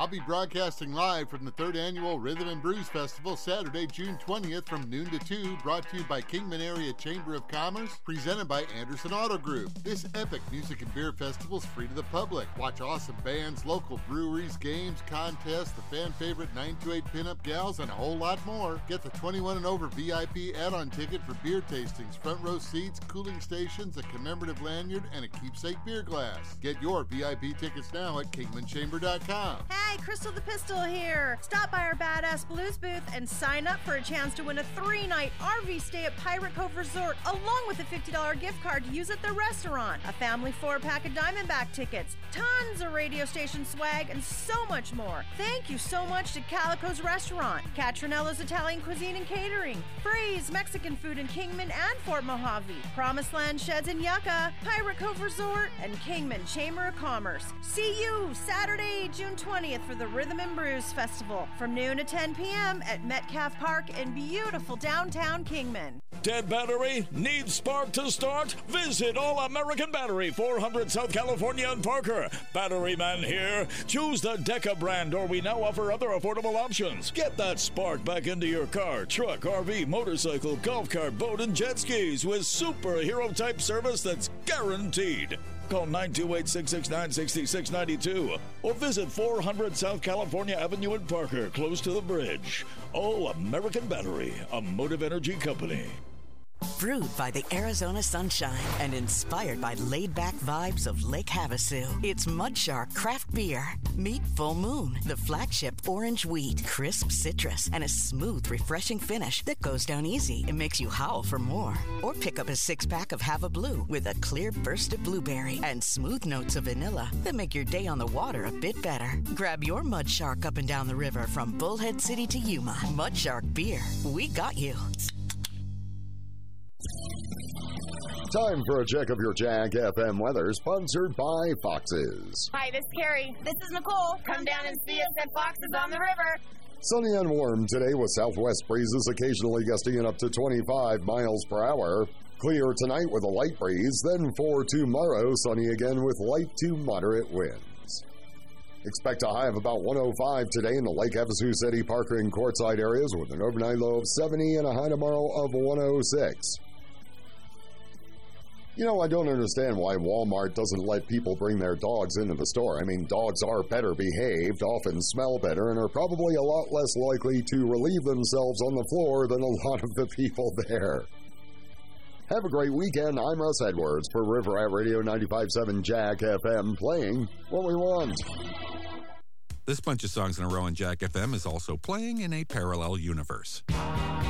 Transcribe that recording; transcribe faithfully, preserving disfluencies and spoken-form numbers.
I'll be broadcasting live from the third Annual Rhythm and Brews Festival Saturday, June twentieth from noon to two, brought to you by Kingman Area Chamber of Commerce, presented by Anderson Auto Group. This epic music and beer festival is free to the public. Watch awesome bands, local breweries, games, contests, the fan favorite nine two eight pinup gals, and a whole lot more. Get the twenty-one and over V I P add-on ticket for beer tastings, front row seats, cooling stations, a commemorative lanyard, and a keepsake beer glass. Get your V I P tickets now at kingman chamber dot com. Hey, Crystal the Pistol here. Stop by our Badass Blues booth and sign up for a chance to win a three-night R V stay at Pirate Cove Resort, along with a fifty dollars gift card to use at their restaurant, a family four-pack of Diamondback tickets, tons of radio station swag, and so much more. Thank you so much to Calico's Restaurant, Catronello's Italian Cuisine and Catering, Freeze Mexican Food in Kingman and Fort Mojave, Promised Land Sheds in Yucca, Pirate Cove Resort, and Kingman Chamber of Commerce. See you Saturday, June twentieth for the Rhythm and Brews Festival from noon to ten p.m. at Metcalf Park in beautiful downtown Kingman. Dead battery? Needs spark to start? Visit All American Battery, four hundred South California and Parker. Battery man here. Choose the Deca brand, or we now offer other affordable options. Get that spark back into your car, truck, R V, motorcycle, golf cart, boat, and jet skis with superhero-type service that's guaranteed. Call nine two eight, six six nine, six six nine two or visit four hundred South California Avenue in Parker, close to the bridge. All American Battery, a Motive Energy company. Brewed by the Arizona sunshine and inspired by laid-back vibes of Lake Havasu, it's Mudshark Craft Beer. Meet Full Moon, the flagship orange wheat, crisp citrus, and a smooth, refreshing finish that goes down easy and makes you howl for more. Or pick up a six-pack of Hava Blue with a clear burst of blueberry and smooth notes of vanilla that make your day on the water a bit better. Grab your Mudshark up and down the river from Bullhead City to Yuma. Mudshark Beer. We got you. Time for a check of your Jack F M weather, sponsored by Foxes. Hi, this is Carrie. This is Nicole. Come down and see us at Foxes on the river. Sunny and warm today with southwest breezes occasionally gusting in up to twenty-five miles per hour. Clear tonight with a light breeze, then for tomorrow, sunny again with light to moderate winds. Expect a high of about one oh five today in the Lake Havasu City, Parker, and Quartzsite areas with an overnight low of seventy and a high tomorrow of one oh six. You know, I don't understand why Walmart doesn't let people bring their dogs into the store. I mean, dogs are better behaved, often smell better, and are probably a lot less likely to relieve themselves on the floor than a lot of the people there. Have a great weekend. I'm Russ Edwards for River Rat Radio ninety-five point seven Jack F M, playing what we want. This bunch of songs in a row on Jack F M is also playing in a parallel universe.